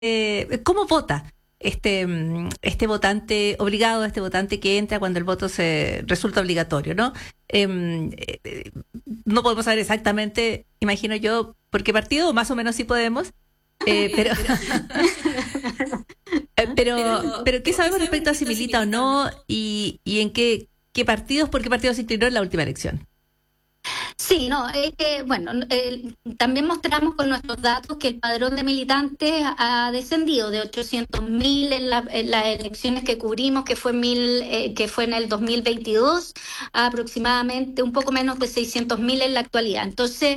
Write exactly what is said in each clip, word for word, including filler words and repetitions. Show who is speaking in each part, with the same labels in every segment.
Speaker 1: eh, ¿cómo vota este, mm, este votante obligado, este votante que entra cuando el voto se resulta obligatorio, ¿no? Em, eh, eh, no podemos saber exactamente, imagino yo, por qué partido, más o menos sí podemos, eh, pero, eh, pero, pero ¿qué sabemos respecto a si milita o no y, y en qué, qué partidos, por qué partidos se inclinó en la última elección?
Speaker 2: Sí, no, es que, bueno, eh, también mostramos con nuestros datos que el padrón de militantes ha descendido de ochocientos mil en, la- en las elecciones que cubrimos, que fue, mil, eh, que fue en el dos mil veintidós, a aproximadamente un poco menos de seiscientos mil en la actualidad. Entonces,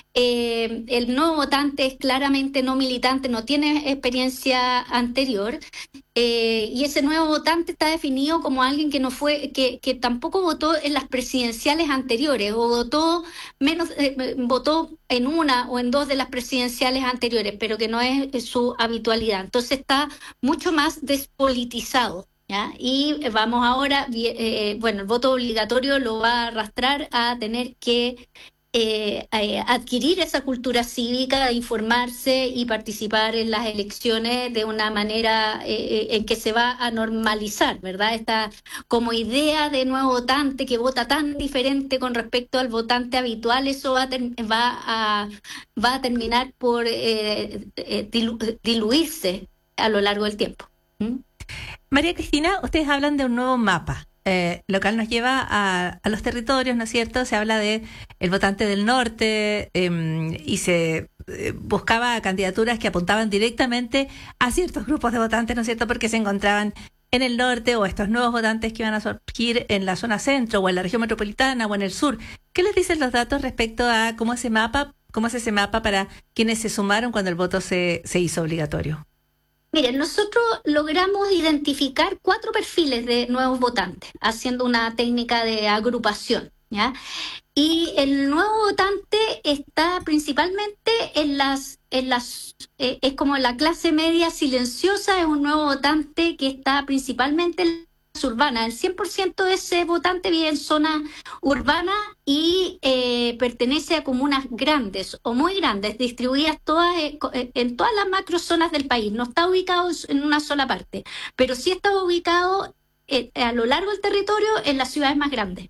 Speaker 2: eh, el nuevo votante es claramente no militante, no tiene experiencia anterior. Eh, y ese nuevo votante está definido como alguien que no fue, que, que tampoco votó en las presidenciales anteriores o votó menos, eh, votó en una o en dos de las presidenciales anteriores, pero que no es, es su habitualidad. Entonces está mucho más despolitizado. ¿Ya? Y vamos ahora, eh, bueno, el voto obligatorio lo va a arrastrar a tener que eh, eh, adquirir esa cultura cívica, informarse y participar en las elecciones de una manera eh, eh, en que se va a normalizar, ¿verdad? Esta como idea de nuevo votante que vota tan diferente con respecto al votante habitual, eso va a, ter- va a, va a terminar por eh, eh, dilu- diluirse a lo largo del tiempo. ¿Mm?
Speaker 1: María Cristina, ustedes hablan de un nuevo mapa, eh, lo cual nos lleva a, a los territorios, ¿no es cierto? Se habla de el votante del norte em, y se eh, buscaba candidaturas que apuntaban directamente a ciertos grupos de votantes, ¿no es cierto? Porque se encontraban en el norte o estos nuevos votantes que iban a surgir en la zona centro o en la región metropolitana o en el sur. ¿Qué les dicen los datos respecto a cómo ese mapa, cómo es ese mapa para quienes se sumaron cuando el voto se, se hizo obligatorio?
Speaker 2: Miren, nosotros logramos identificar cuatro perfiles de nuevos votantes, haciendo una técnica de agrupación, ¿ya? Y el nuevo votante está principalmente en las, en las, eh, es como la clase media silenciosa, es un nuevo votante que está principalmente en las urbanas. El cien por ciento de ese votante vive en zonas urbanas y eh, pertenece a comunas grandes o muy grandes, distribuidas todas eh, co- eh, en todas las macrozonas del país. No está ubicado en una sola parte, pero sí está ubicado eh, a lo largo del territorio en las ciudades más grandes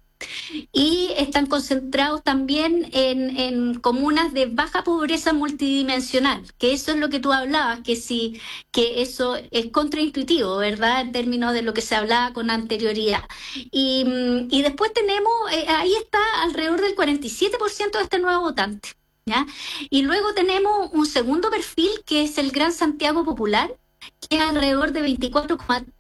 Speaker 2: y están concentrados también en, en comunas de baja pobreza multidimensional, que eso es lo que tú hablabas, que sí, que eso es contraintuitivo, ¿verdad? En términos de lo que se hablaba con anterioridad. Y, mm, y después tenemos, eh, ahí está alrededor del cuarenta y siete por ciento de este nuevo votante, ¿ya? Y luego tenemos un segundo perfil que es el Gran Santiago Popular, que es alrededor de veinticuatro,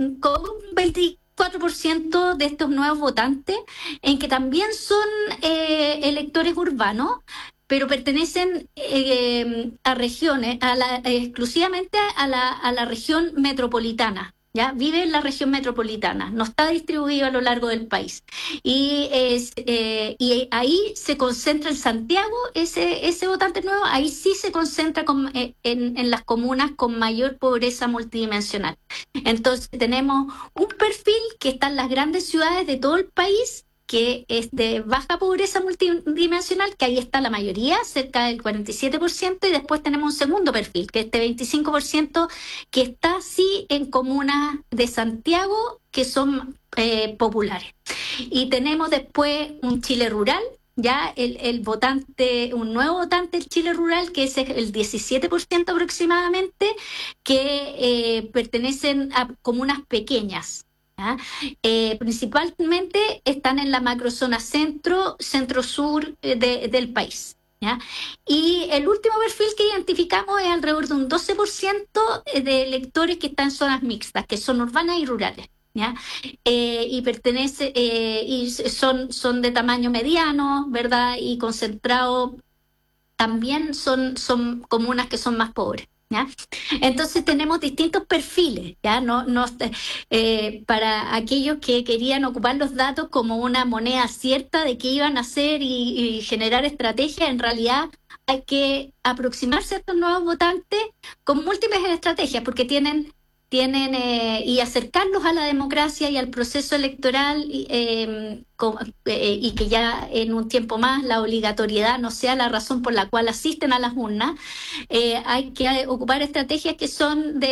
Speaker 2: veinticuatro por ciento de estos nuevos votantes, en que también son eh, electores urbanos, pero pertenecen eh, a regiones, a la, exclusivamente a la, a la región metropolitana. ¿Ya? Vive en la región metropolitana, no está distribuido a lo largo del país. Y, es, eh, y ahí se concentra en Santiago, ese, ese votante nuevo, ahí sí se concentra con, eh, en, en las comunas con mayor pobreza multidimensional. Entonces tenemos un perfil que está en las grandes ciudades de todo el país, que es de baja pobreza multidimensional, que ahí está la mayoría, cerca del cuarenta y siete por ciento, y después tenemos un segundo perfil, que es de veinticinco por ciento, que está sí en comunas de Santiago que son eh, populares. Y tenemos después un Chile rural, ya el, el votante, un nuevo votante del Chile rural, que es el diecisiete por ciento aproximadamente, que eh, pertenecen a comunas pequeñas. ¿Ya? Eh, principalmente están en la macrozona centro, centro-sur eh, de, del país. ¿Ya? Y el último perfil que identificamos es alrededor de un doce por ciento de electores que están en zonas mixtas, que son urbanas y rurales. ¿Ya? Eh, y pertenece eh, y son, son de tamaño mediano, ¿verdad? Y concentrado también son, son comunas que son más pobres. ¿Ya? Entonces tenemos distintos perfiles, ¿ya? No, no, eh, para aquellos que querían ocupar los datos como una moneda cierta de qué iban a hacer y, y generar estrategias, en realidad hay que aproximarse a estos nuevos votantes con múltiples estrategias, porque tienen tienen eh, y acercarlos a la democracia y al proceso electoral eh, con, eh, y que ya en un tiempo más la obligatoriedad no sea la razón por la cual asisten a las urnas. Eh, hay que ocupar estrategias que son de